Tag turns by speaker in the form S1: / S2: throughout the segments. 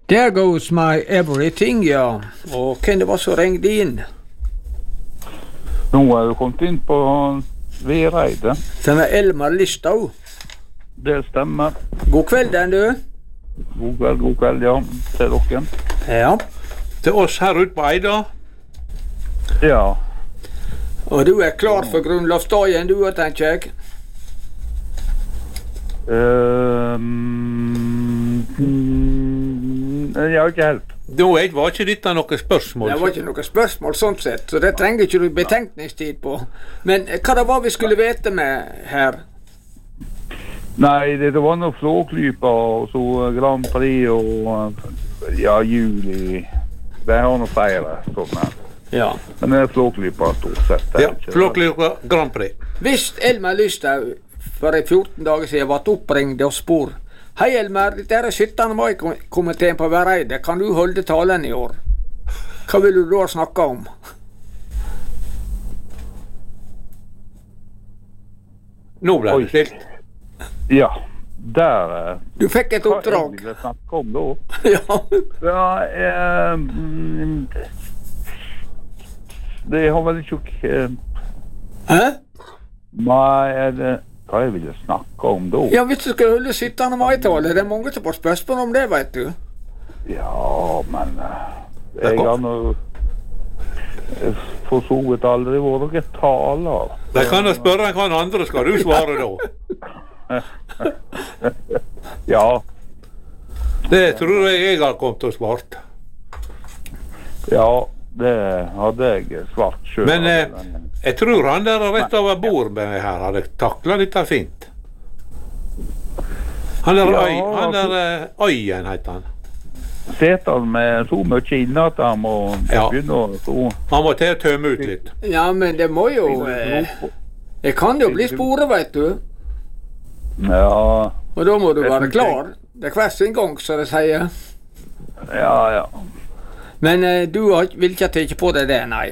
S1: There goes my everything, ja. Og hvem det var som ringde inn?
S2: Nå du kommet inn på Vereide.
S1: Den er Elmar Listau.
S2: Det stemmer.
S1: God kveld, den du.
S2: God kveld, ja. Til dere.
S1: Ja.
S3: Til oss her ute på Eida.
S2: Ja.
S1: Og du er klar for grunnlovsdagen, du, tenker jeg.
S2: Ja, ikke helt.
S3: Nå var ikke dette noe spørsmål.
S1: Det var ikke noe spørsmål sånn sett, så det trenger ikke du betenkningstid på. Men hva det var vi skulle vite med her?
S2: Nei, det var noe flåklypa og så Grand Prix og ja, juli. Det har noe feire, sånn her.
S1: Ja.
S2: Men det er flåklypa stort sett.
S3: Ja, flåklypa Grand Prix.
S1: Hvis Elmar Lystau for 14 dager siden var oppringd og spor: Hei Elmar, dette er 17. mai-komiteen på Vereide. Kan du holde talen i år? Hva vil du da snakke om?
S3: Nå ble det stilt.
S2: Ja, der...
S1: Du fikk et oppdrag.
S2: Hva vil jeg snakke om da?
S1: Ja.
S2: Det har vel ikke...
S1: Hæ?
S2: Nei, hva jeg ville snakke om da?
S1: Ja, hvis du skal holde 17. mai-tale, det er mange som får spørsmål om det, vet du.
S2: Ja, men jeg har nå for så vidt aldri vært noen taler.
S3: De kan jo spørre hva andre skal du svare da.
S2: Ja.
S3: Det tror jeg har kommet til å svart.
S2: Ja, det hadde jeg svart selv.
S3: Men jeg tror han der rett over bord med meg her hadde taklet dette fint. Han der Øyen heter han.
S2: Setter han med så mye inn at han må begynne å så...
S3: Han må til å tømme ut litt.
S1: Ja, men det må jo... Det kan jo bli sporet, vet du.
S2: Ja.
S1: Og da må du være klar. Det er hver sin gang, så det sier.
S2: Ja.
S1: Men du vil ikke tenke på det, nei.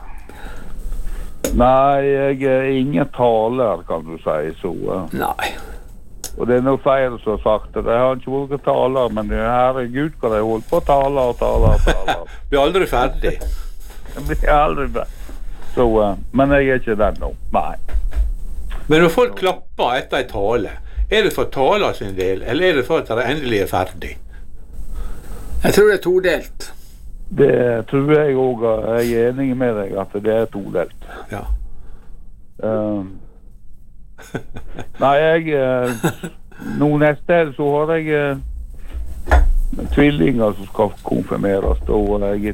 S2: Nei, jeg er ingen taler, kan du si, så.
S1: Nei.
S2: Og det er noe feil som har sagt det. Jeg har ikke vært taler, men herregud, hva jeg holdt på å tale.
S3: Blir aldri ferdig.
S2: Jeg blir aldri ferdig. Så, men jeg er ikke den nå, nei.
S3: Men når folk klapper etter en tale, er det for taler sin del, eller er det for at det endelig er ferdig?
S1: Jeg tror det er todelt.
S2: Det tror jeg også, jeg er enig med deg at det er todelt.
S3: Ja.
S2: Nei, nå neste her så har jeg tvillinger som skal konfirmeres, og jeg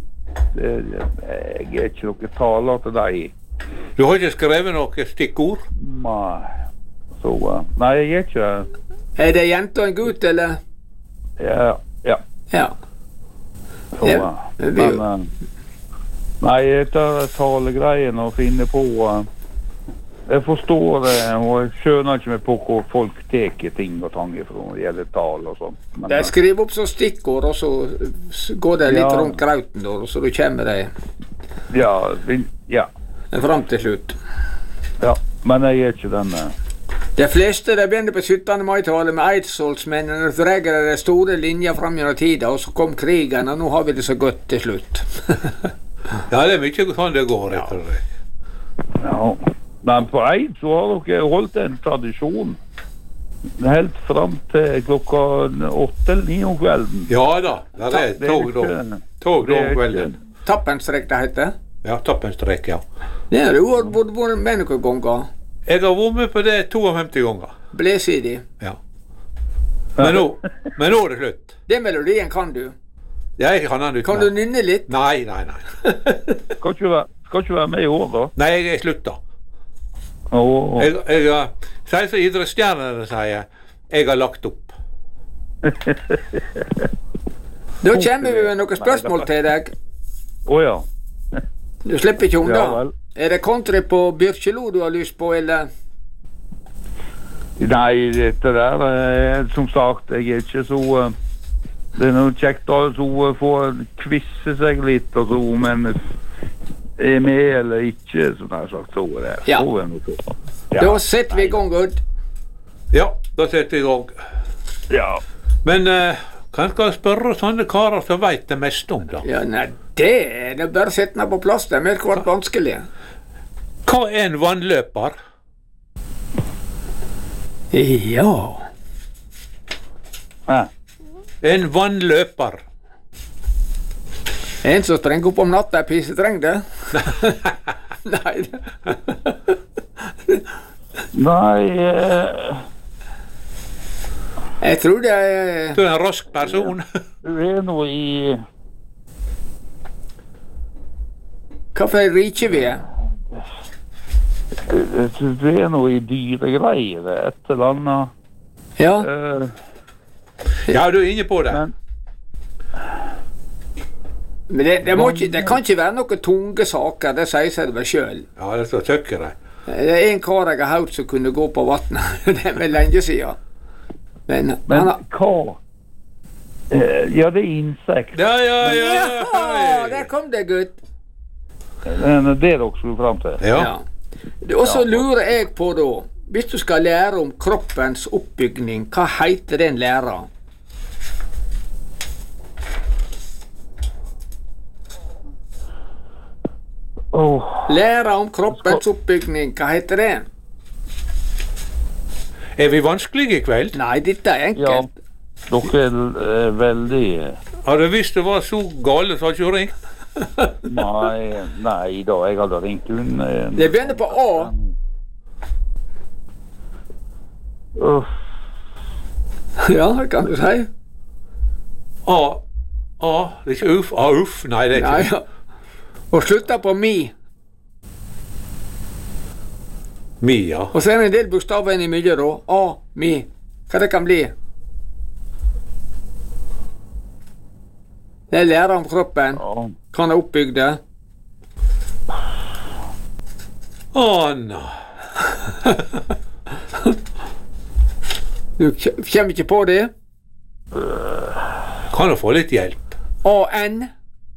S2: er ikke noe taler til deg.
S3: Du har ikke skrevet noe stikkord?
S2: Nei, så, nei, jeg er ikke...
S1: Er det jente og en gutt, eller?
S2: Ja.
S1: Ja.
S2: Så, men, nei, jeg tar talegreien og finner på... Jeg forstår det, og jeg skjønner ikke på hvor folk teker ting og tang ifra når det gjelder tal og sånt. Men,
S1: det er skriv opp som stikkord, og så går det litt rundt grauten, og så du kommer det... Ja. Frem til slutt.
S2: Ja, men jeg er ikke denne...
S1: De fleste de begynner på 17. mai-tale med Eidsvollsmennene, og dreier det store linjer frem gjennom tida, og så kom krigen, og nå har vi det så godt til slutt.
S3: Ja, det er mye sånn det går etter det.
S2: Ja, men på Eid så har dere holdt en tradisjon helt frem til klokka 8 eller 9 om kvelden.
S3: Ja da, det er tog da om kvelden.
S1: Tappenstrek det heter?
S3: Ja, tappenstrek, ja.
S1: Det er jo vært med noen ganger.
S3: Jeg har vært med på det 52 ganger.
S1: Blesidig.
S3: Ja. Men nå er det slutt.
S1: Den melodien kan du.
S3: Jeg kan den uten.
S1: Kan du nynne litt?
S3: Nei.
S2: Skal ikke være med i år da?
S3: Nei, jeg slutta. Jeg sier som idrettsstjernene sier, jeg har lagt opp.
S1: Da kommer vi med noen spørsmål til deg.
S2: Ja.
S1: Du slipper ikke unna.
S2: Ja,
S1: er det country på Byrkjelo du har lyst på, eller?
S2: Nei, dette der, som sagt, jeg er ikke så... Det er noe kjekt å få kvisse seg litt, og så, men er med eller ikke, som jeg har sagt, så er det.
S1: Ja.
S2: Da
S1: setter vi i gang, Gud.
S3: Ja, da setter vi i gang.
S2: Ja.
S3: Men Hva skal jeg spørre sånne karer som vet det meste om da?
S1: Ja, nei, det er bare sett meg på plass. Det er mer kvart vanskelig.
S3: Hva er en vannløper?
S1: Ja.
S3: En vannløper.
S1: En som sprenger opp om natta, pisetreng det? Nei.
S2: Nei,
S1: Jeg tror det er...
S3: Du er en rask person.
S2: du er noe i...
S1: Hva for en rike vi er?
S2: Du er noe i dyregreier, et eller annet.
S1: Ja.
S3: Ja, du er inne på det.
S1: Men det kan ikke være noen tunge saker, det sier seg det vel selv.
S3: Ja, det står tøkkere.
S1: Det er en kar jeg har hørt som kunne gå på vattnet, det er vel lenge siden. Men
S2: hva? Ja, det er insekt.
S3: Ja.
S1: Ja, der kom det, gutt.
S2: Det er det dere skulle frem til.
S3: Ja.
S1: Og så lurer jeg på da, hvis du skal lære om kroppens oppbygning, hva heter den læra? Lære om kroppens oppbygning, hva heter det?
S3: Er vi vanskelige i kveld?
S1: Nei, dette er enkelt.
S2: Ja, dere er veldig...
S3: Har du visst det var så gale så har ikke ringt?
S2: Nei da, jeg hadde ringt hun.
S1: Det begynner på A. Ja, det kan du si.
S3: A, det er ikke uff, uff, nei det er ikke.
S1: Nei, ja. Og slutter på mi.
S3: Mi, ja.
S1: Og så er det en del bokstaver i mye da. A, mi. Hva det kan bli? Det er lære om kroppen.
S2: Ja.
S1: Kan det oppbygde.
S3: Anna.
S1: Du kommer ikke på det?
S3: Kan du få litt hjelp?
S1: A-N.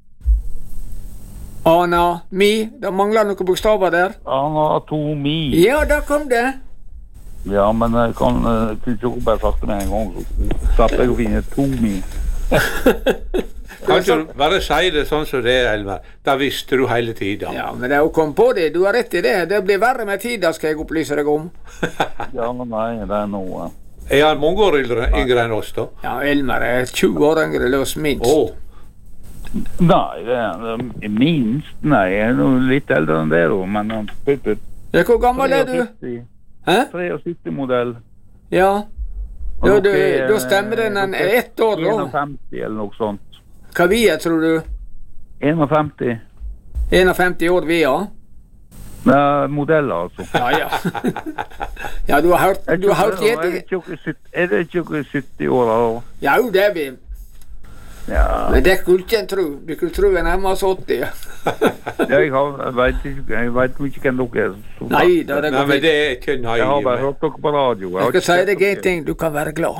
S1: Anami. Det mangler noen bokstaver der.
S2: Anatomi.
S1: Ja, der kom det.
S2: Ja, men jeg kan ikke bare sagt det med en gang. Så slapp jeg å finne tomi.
S3: Kan du bare si det sånn som det er, Elmer? Da visste du hele tiden.
S1: Ja, men det er å komme på det. Du har rett i det. Det blir verre med tida, skal jeg opplyse deg om.
S2: Ja, men nei, det er noe.
S3: Er han mange år yngre enn oss, da?
S1: Ja, Elmer er 20 år yngre enn oss, minst.
S2: Nei, det er minst. Nei, jeg er noe litt eldre enn det da, men...
S1: Ja, hvor gammel er du? Hæ?
S2: 73-modell.
S1: Ja. Da stemmer den en 1 år da.
S2: 51 eller noe sånt.
S1: Hva vi er, tror du?
S2: 51.
S1: 51 år vi, ja.
S2: Modell, altså.
S1: Ja. Ja, du har hørt
S2: Er det ikke 70 år da?
S1: Ja, jo, det er vi.
S2: Ja.
S1: Men det skulle ikke en tro. Du kunne tro en nærmere 80.
S2: Jeg vet ikke hvem dere er.
S1: Nei, da det
S3: Nei,
S1: går
S3: men
S1: fint.
S3: det er ikke nøye.
S2: Jeg har bare hørt dere på radio.
S1: Jeg skal si deg en ting, du kan være glad.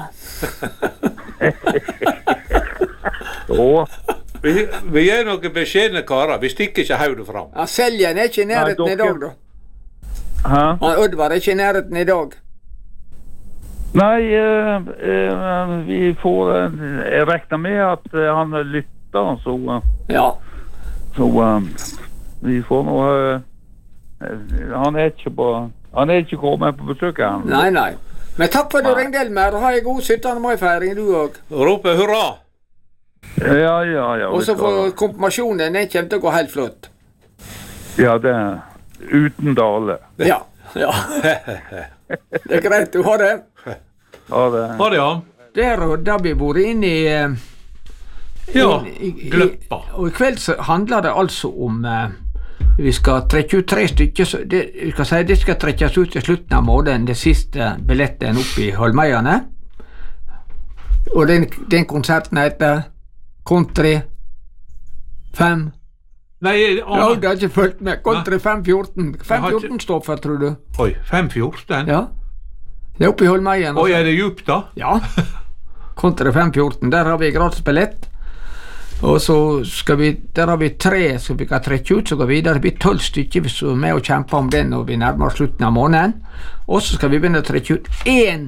S3: Vi er noen beskjedne karer. Vi stikker ikke hodet fram.
S1: Ja, Seljen er ikke i nærheten i dag, da.
S2: Hæ?
S1: Han Oddvar er ikke i nærheten i dag.
S2: Nei, vi får... Jeg regner med at han lytter, så...
S1: Ja.
S2: Så vi får noe... Han er ikke kommet på besøk her.
S1: Nei. Men takk for at du ringte, Elmer. Ha en god 17. mai-feiring, du òg.
S3: Rope hurra!
S2: Ja.
S1: Og så for konfirmasjonen, den kommer til å gå helt flott.
S2: Ja, det er uten dale.
S1: Ja. Det er greit, du har det.
S2: Ha det.
S3: Ha det, ja.
S1: Der og da vi bor inn i...
S3: Ja, Gløppa.
S1: Og i kveld så handler det altså om... vi skal trekke ut 3 stykker, vi skal si det skal trekkes ut til slutten av måneden, det siste billetten oppe i Holmeierne. Og den konserten heter Country 5.
S3: Nei,
S1: Ja, det har ikke fulgt med. Country 514. 514 står for, tror du?
S3: Oi, 514?
S1: Ja. Det er oppe i Holmeierne.
S3: Oi, er det djupt da?
S1: Ja. Country 514, der har vi gratis billett. Og så skal vi, der har vi 3 som vi kan trekke ut, så går vi videre. Det blir 12 stykker hvis vi er med og kjemper om den når vi nærmer slutten av måneden. Og så skal vi begynne å trekke ut 1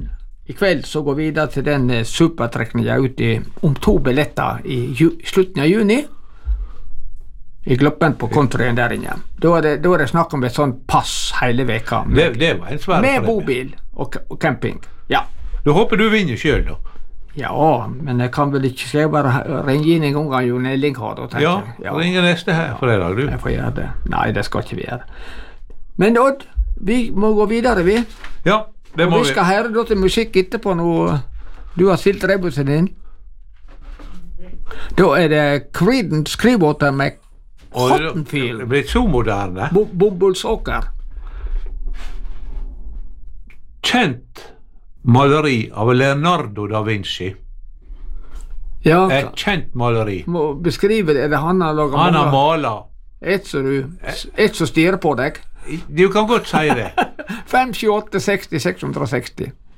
S1: i kveld så går vi videre til den supertrekningen om 2 billetter i slutten av juni. I Gloppen på kontrien der inne. Da er det snakk om et sånt pass hele veka.
S3: Det var en svær
S1: med bobil og camping. Ja.
S3: Da håper du vinner selv da.
S2: Ja, men jeg kan vel ikke skal jeg bare ringe inn en gang av Jon Elling har da, tenker jeg.
S3: Ja, ringer neste her fredag, du.
S2: Jeg får gjøre det. Nei, det skal ikke vi gjøre. Men Odd, vi må gå videre, vi.
S3: Ja, det må vi.
S2: Og vi skal høre da til musikk etterpå når du har stilt rebusen din. Da er det Creedence Clearwater med Cottonfield.
S3: Det blir så moderne.
S2: Bombulsåker.
S3: Kjent maleri av Leonardo da Vinci.
S2: Ja,
S3: Et kjent maleri.
S2: må beskrive det. Er det han har laget
S3: Han har malet.
S2: Et som styrer på deg.
S3: Du kan godt si det.
S2: 5, 7, 8, 60, 660.